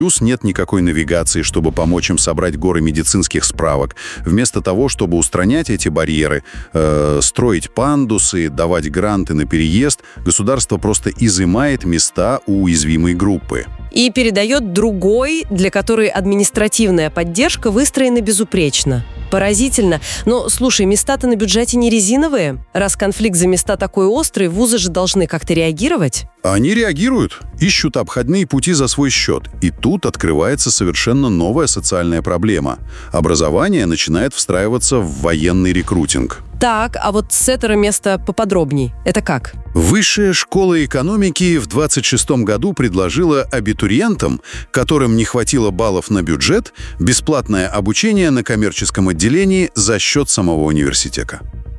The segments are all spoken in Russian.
Плюс нет никакой навигации, чтобы помочь им собрать горы медицинских справок. Вместо того, чтобы устранять эти барьеры, строить пандусы, давать гранты на переезд, государство просто изымает места у уязвимой группы. И передает другой, для которой административная поддержка выстроена безупречно. Поразительно. Но, слушай, места-то на бюджете не резиновые. Раз конфликт за места такой острый, вузы же должны как-то реагировать. Они реагируют, ищут обходные пути за свой счет. И тут открывается совершенно новая социальная проблема. Образование начинает встраиваться в военный рекрутинг. Так, а вот с этого места поподробней. Это как? Высшая школа экономики в 26 году предложила абитуриентам, которым не хватило баллов на бюджет, бесплатное обучение на коммерческом отделении за счет самого университета.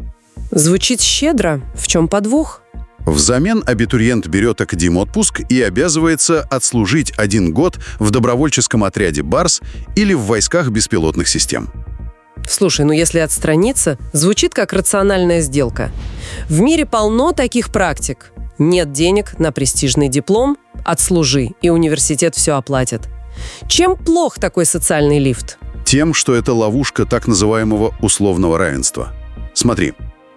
Звучит щедро. В чем подвох? Взамен абитуриент берет академотпуск и обязывается отслужить 1 год в добровольческом отряде «Барс» или в войсках беспилотных систем. Слушай, ну если отстраниться, звучит как рациональная сделка. В мире полно таких практик. Нет денег на престижный диплом, отслужи, и университет все оплатит. Чем плох такой социальный лифт? Тем, что это ловушка так называемого условного равенства. Смотри,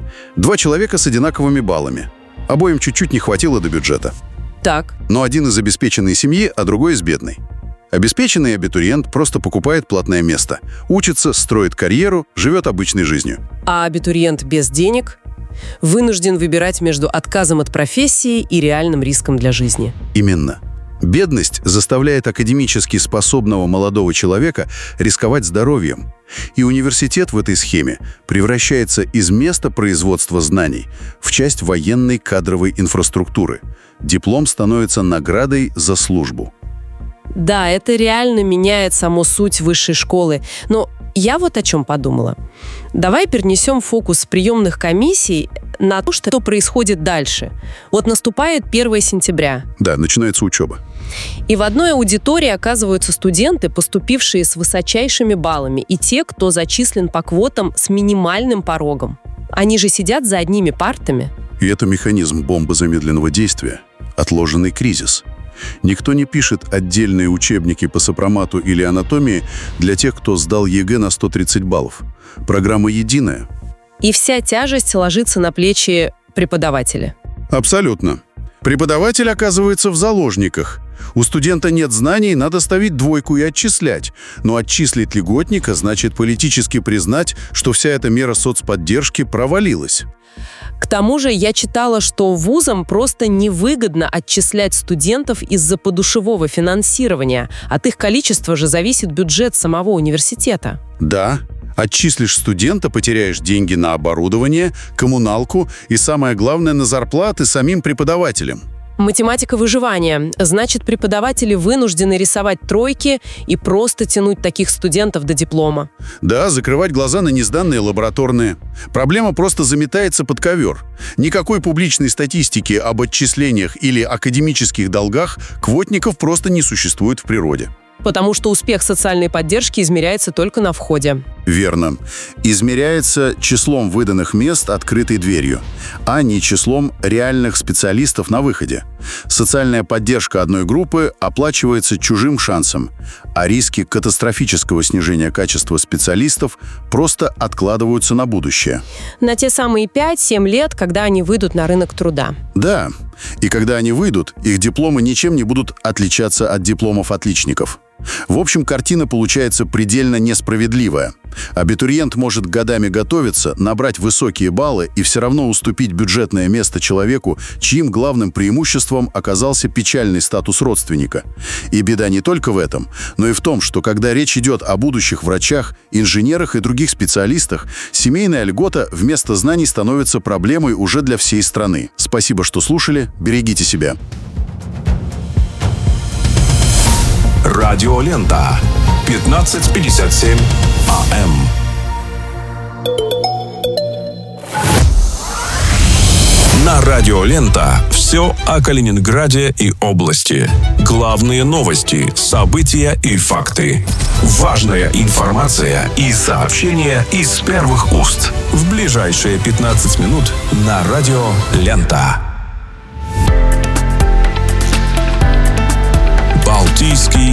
2 человека с одинаковыми баллами. Обоим чуть-чуть не хватило до бюджета. Так. Но один из обеспеченной семьи, а другой из бедной. Обеспеченный абитуриент просто покупает платное место, учится, строит карьеру, живет обычной жизнью. А абитуриент без денег вынужден выбирать между отказом от профессии и реальным риском для жизни. Именно. Бедность заставляет академически способного молодого человека рисковать здоровьем. И университет в этой схеме превращается из места производства знаний в часть военной кадровой инфраструктуры. Диплом становится наградой за службу. Да, это реально меняет саму суть высшей школы. Но я вот о чем подумала. Давай перенесем фокус приемных комиссий на то, что происходит дальше. Вот наступает 1 сентября. Да, начинается учеба. И в одной аудитории оказываются студенты, поступившие с высочайшими баллами, и те, кто зачислен по квотам с минимальным порогом. Они же сидят за одними партами. И это механизм бомбы замедленного действия. Отложенный кризис. Никто не пишет отдельные учебники по сопромату или анатомии для тех, кто сдал ЕГЭ на 130 баллов. Программа единая. И вся тяжесть ложится на плечи преподавателя. Абсолютно. Преподаватель оказывается в заложниках. У студента нет знаний, надо ставить 2 и отчислять. Но отчислить льготника значит политически признать, что вся эта мера соцподдержки провалилась. К тому же я читала, что вузам просто невыгодно отчислять студентов из-за подушевого финансирования. От их количества же зависит бюджет самого университета. Да, отчислишь студента, потеряешь деньги на оборудование, коммуналку и, самое главное, на зарплаты самим преподавателям. Математика выживания. Значит, преподаватели вынуждены рисовать тройки и просто тянуть таких студентов до диплома. Да, закрывать глаза на несданные лабораторные. Проблема просто заметается под ковер. Никакой публичной статистики об отчислениях или академических долгах квотников просто не существует в природе. Потому что успех социальной поддержки измеряется только на входе. Верно. Измеряется числом выданных мест открытой дверью, а не числом реальных специалистов на выходе. Социальная поддержка одной группы оплачивается чужим шансом, а риски катастрофического снижения качества специалистов просто откладываются на будущее. На те самые 5-7 лет, когда они выйдут на рынок труда. Да, и когда они выйдут, их дипломы ничем не будут отличаться от дипломов отличников. В общем, картина получается предельно несправедливая. Абитуриент может годами готовиться, набрать высокие баллы и все равно уступить бюджетное место человеку, чьим главным преимуществом оказался печальный статус родственника. И беда не только в этом, но и в том, что когда речь идет о будущих врачах, инженерах и других специалистах, семейная льгота вместо знаний становится проблемой уже для всей страны. Спасибо, что слушали. Берегите себя. Радиолента. 15:57 АМ. На Радиолента все о Калининграде и области. Главные новости, события и факты. Важная информация и сообщения из первых уст. В ближайшие 15 минут на Радиолента. Балтийский